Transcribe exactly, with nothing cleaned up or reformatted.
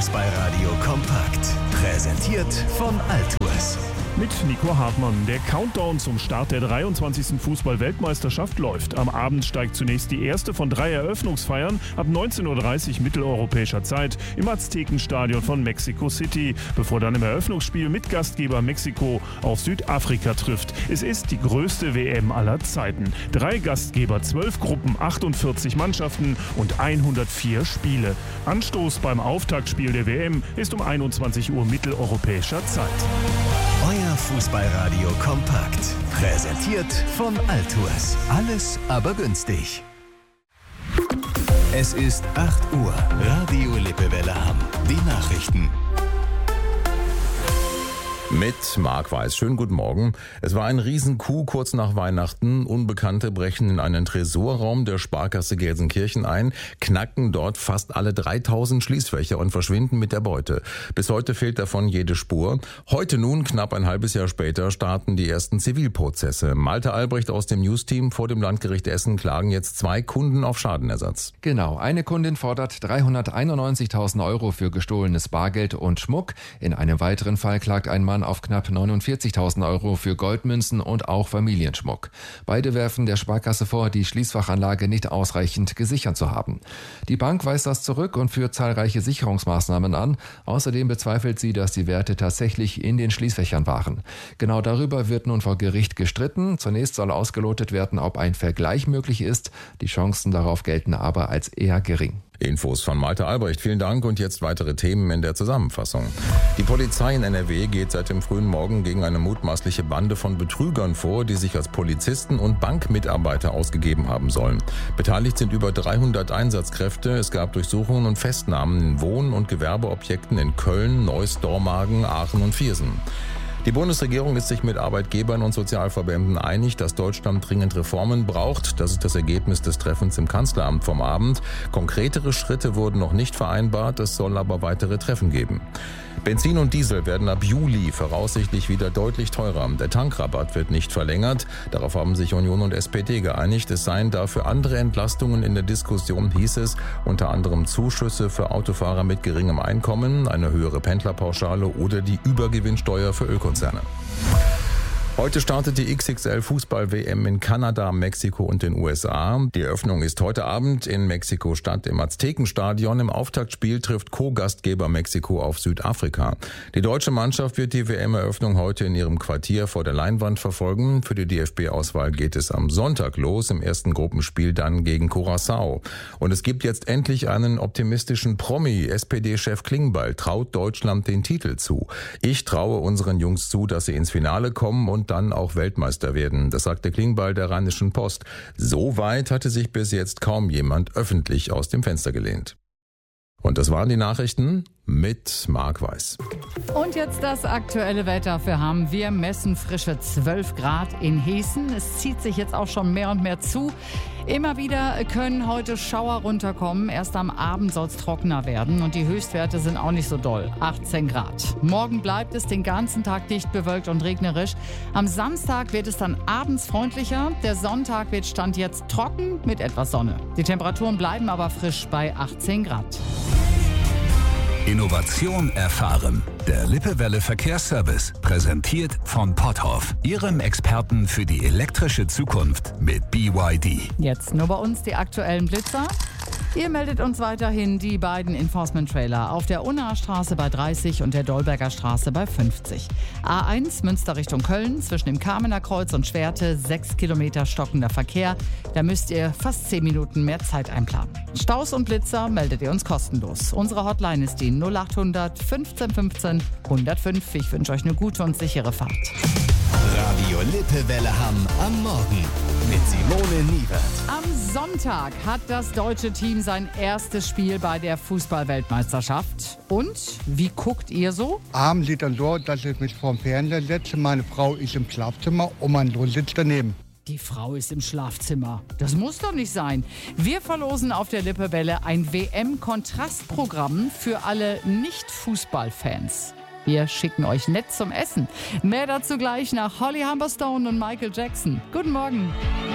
Fußballradio kompakt. Präsentiert von Altours. Mit Nico Hartmann. Der Countdown zum Start der dreiundzwanzigsten Fußball-Weltmeisterschaft läuft. Am Abend steigt zunächst die erste von drei Eröffnungsfeiern ab neunzehn Uhr dreißig mitteleuropäischer Zeit im Aztekenstadion von Mexico City, bevor dann im Eröffnungsspiel mit Gastgeber Mexiko auf Südafrika trifft. Es ist die größte W M aller Zeiten. Drei Gastgeber, zwölf Gruppen, achtundvierzig Mannschaften und hundertvier Spiele. Anstoß beim Auftaktspiel der W M ist um einundzwanzig Uhr mitteleuropäischer Zeit. Euer Fußballradio kompakt. Präsentiert von Altours. Alles aber günstig. Es ist acht Uhr. Radio Lippewelle Hamm. Die Nachrichten. Mit Marc Weiß. Schönen guten Morgen. Es war ein Riesencoup kurz nach Weihnachten. Unbekannte brechen in einen Tresorraum der Sparkasse Gelsenkirchen ein, knacken dort fast alle dreitausend Schließfächer und verschwinden mit der Beute. Bis heute fehlt davon jede Spur. Heute nun, knapp ein halbes Jahr später, starten die ersten Zivilprozesse. Malte Albrecht aus dem News-Team vor dem Landgericht Essen klagen jetzt zwei Kunden auf Schadenersatz. Genau, eine Kundin fordert dreihunderteinundneunzigtausend Euro für gestohlenes Bargeld und Schmuck. In einem weiteren Fall klagt ein Mann auf knapp neunundvierzigtausend Euro für Goldmünzen und auch Familienschmuck. Beide werfen der Sparkasse vor, die Schließfachanlage nicht ausreichend gesichert zu haben. Die Bank weist das zurück und führt zahlreiche Sicherungsmaßnahmen an. Außerdem bezweifelt sie, dass die Werte tatsächlich in den Schließfächern waren. Genau darüber wird nun vor Gericht gestritten. Zunächst soll ausgelotet werden, ob ein Vergleich möglich ist. Die Chancen darauf gelten aber als eher gering. Infos von Malte Albrecht. Vielen Dank und jetzt weitere Themen in der Zusammenfassung. Die Polizei in N R W geht seit dem frühen Morgen gegen eine mutmaßliche Bande von Betrügern vor, die sich als Polizisten und Bankmitarbeiter ausgegeben haben sollen. Beteiligt sind über dreihundert Einsatzkräfte. Es gab Durchsuchungen und Festnahmen in Wohn- und Gewerbeobjekten in Köln, Neuss, Dormagen, Aachen und Viersen. Die Bundesregierung ist sich mit Arbeitgebern und Sozialverbänden einig, dass Deutschland dringend Reformen braucht. Das ist das Ergebnis des Treffens im Kanzleramt vom Abend. Konkretere Schritte wurden noch nicht vereinbart, es soll aber weitere Treffen geben. Benzin und Diesel werden ab Juli voraussichtlich wieder deutlich teurer. Der Tankrabatt wird nicht verlängert. Darauf haben sich Union und S P D geeinigt. Es seien dafür andere Entlastungen in der Diskussion, hieß es. Unter anderem Zuschüsse für Autofahrer mit geringem Einkommen, eine höhere Pendlerpauschale oder die Übergewinnsteuer für Ölkonzerne. Heute startet die X X L-Fußball-W M in Kanada, Mexiko und den U S A. Die Eröffnung ist heute Abend in Mexiko-Stadt im Aztekenstadion. Im Auftaktspiel trifft Co-Gastgeber Mexiko auf Südafrika. Die deutsche Mannschaft wird die W M-Eröffnung heute in ihrem Quartier vor der Leinwand verfolgen. Für die D F B-Auswahl geht es am Sonntag los, im ersten Gruppenspiel dann gegen Curaçao. Und es gibt jetzt endlich einen optimistischen Promi. S P D-Chef Klingbeil traut Deutschland den Titel zu. Ich traue unseren Jungs zu, dass sie ins Finale kommen und dann auch Weltmeister werden. Das sagte Klingbeil der Rheinischen Post. So weit hatte sich bis jetzt kaum jemand öffentlich aus dem Fenster gelehnt. Und das waren die Nachrichten mit Marc Weiß. Und jetzt das aktuelle Wetter für Hamm. Wir messen frische zwölf Grad in Hessen. Es zieht sich jetzt auch schon mehr und mehr zu. Immer wieder können heute Schauer runterkommen. Erst am Abend soll es trockener werden und die Höchstwerte sind auch nicht so doll. achtzehn Grad. Morgen bleibt es den ganzen Tag dicht bewölkt und regnerisch. Am Samstag wird es dann abends freundlicher. Der Sonntag wird Stand jetzt trocken mit etwas Sonne. Die Temperaturen bleiben aber frisch bei achtzehn Grad. Innovation erfahren. Der Lippewelle Verkehrsservice, präsentiert von Potthoff, Ihrem Experten für die elektrische Zukunft mit B Y D. Jetzt nur bei uns die aktuellen Blitzer. Ihr meldet uns weiterhin die beiden Enforcement-Trailer auf der Unnaher Straße bei dreißig und der Dolberger Straße bei fünfzig. A eins Münster Richtung Köln, zwischen dem Kamener Kreuz und Schwerte, sechs Kilometer stockender Verkehr. Da müsst ihr fast zehn Minuten mehr Zeit einplanen. Staus und Blitzer meldet ihr uns kostenlos. Unsere Hotline ist die null acht hundert fünfzehn fünfzehn hundertfünf. Ich wünsche euch eine gute und sichere Fahrt. Radio Lippewelle Hamm am Morgen mit Simone Niewert. Am Sonntag hat das deutsche Team sein erstes Spiel bei der Fußball-Weltmeisterschaft. Und wie guckt ihr so? Abends sieht dann so, dass ich mich vorm Fernseher setze. Meine Frau ist im Schlafzimmer und mein Sohn sitzt daneben. Die Frau ist im Schlafzimmer. Das muss doch nicht sein. Wir verlosen auf der Lippewelle ein W M-Kontrastprogramm für alle Nicht-Fußballfans. Wir schicken euch nett zum Essen. Mehr dazu gleich nach Holly Humberstone und Michael Jackson. Guten Morgen.